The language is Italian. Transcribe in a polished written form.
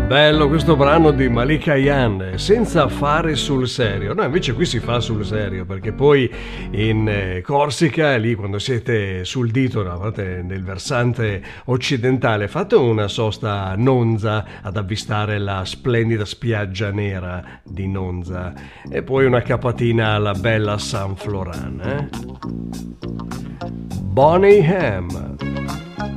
Bello questo brano di Malika Ayane, senza fare sul serio. No, invece qui si fa sul serio, perché poi in Corsica, lì quando siete sul dito, no, nel versante occidentale, fate una sosta a Nonza ad avvistare la splendida spiaggia nera di Nonza e poi una capatina alla bella San Floran. Bonnie M.